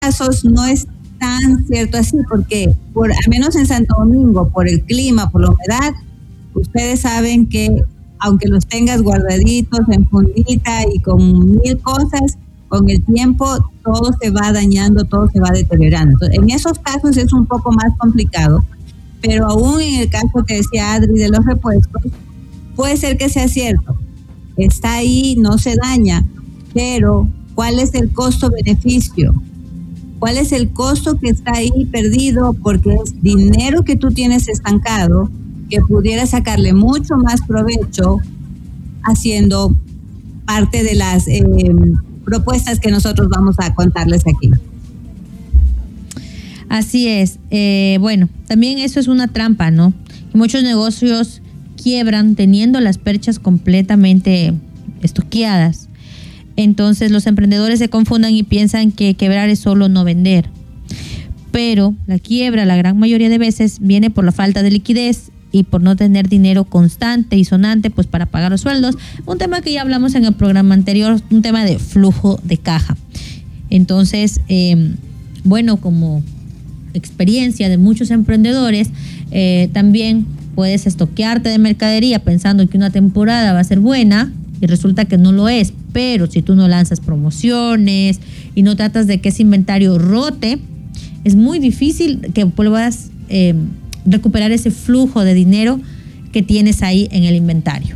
casos no es tan cierto así, porque al menos en Santo Domingo, por el clima, por la humedad, ustedes saben que aunque los tengas guardaditos en fundita y con 1000 cosas, con el tiempo todo se va dañando, todo se va deteriorando. Entonces, en esos casos es un poco más complicado, pero aún en el caso que decía Adri de los repuestos, puede ser que sea cierto, está ahí, no se daña, pero ¿cuál es el costo-beneficio? ¿Cuál es el costo que está ahí perdido? Porque es dinero que tú tienes estancado, que pudiera sacarle mucho más provecho haciendo parte de las propuestas que nosotros vamos a contarles aquí. Así es. Bueno, también eso es una trampa, ¿no? Y muchos negocios quiebran teniendo las perchas completamente estoqueadas. Entonces los emprendedores se confunden y piensan que quebrar es solo no vender. Pero la quiebra, la gran mayoría de veces, viene por la falta de liquidez y por no tener dinero constante y sonante pues para pagar los sueldos. Un tema que ya hablamos en el programa anterior, un tema de flujo de caja. Entonces, bueno, como experiencia de muchos emprendedores, también puedes estoquearte de mercadería pensando que una temporada va a ser buena y resulta que no lo es. Pero si tú no lanzas promociones y no tratas de que ese inventario rote, es muy difícil que puedas recuperar ese flujo de dinero que tienes ahí en el inventario.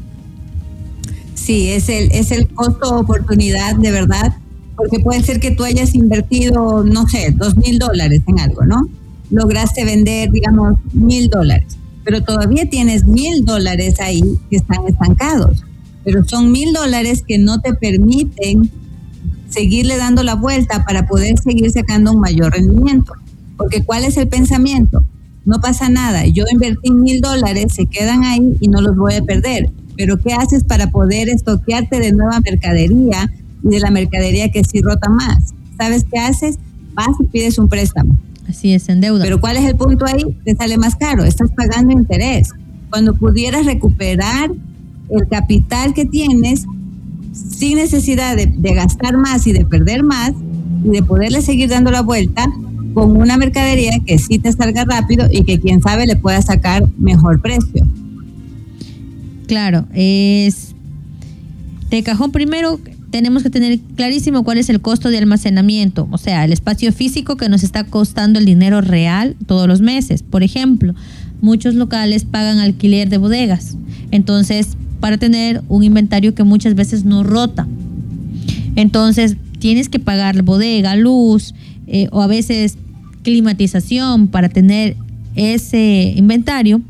Sí, es el costo oportunidad de verdad, porque puede ser que tú hayas invertido, no sé, $2,000 en algo, ¿no? Lograste vender, digamos, $1,000, pero todavía tienes $1,000 ahí que están estancados. Pero son $1,000 que no te permiten seguirle dando la vuelta para poder seguir sacando un mayor rendimiento. Porque ¿cuál es el pensamiento? No pasa nada, yo invertí $1,000, se quedan ahí y no los voy a perder. Pero ¿qué haces para poder estoquearte de nueva mercadería y de la mercadería que sí rota más? ¿Sabes qué haces? Vas y pides un préstamo. Así es, en deuda. Pero ¿cuál es el punto ahí? Te sale más caro, estás pagando interés. Cuando pudieras recuperar el capital que tienes sin necesidad de gastar más y de perder más y de poderle seguir dando la vuelta con una mercadería que sí te salga rápido y que quién sabe le pueda sacar mejor precio. Claro, es de cajón primero tenemos que tener clarísimo cuál es el costo de almacenamiento, o sea, el espacio físico que nos está costando el dinero real todos los meses. Por ejemplo, muchos locales pagan alquiler de bodegas, entonces para tener un inventario que muchas veces no rota. Entonces tienes que pagar bodega, luz, o a veces climatización para tener ese inventario.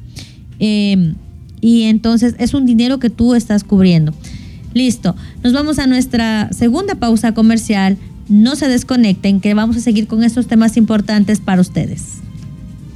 Y entonces es un dinero que tú estás cubriendo. Listo, nos vamos a nuestra segunda pausa comercial. No se desconecten, que vamos a seguir con estos temas importantes para ustedes.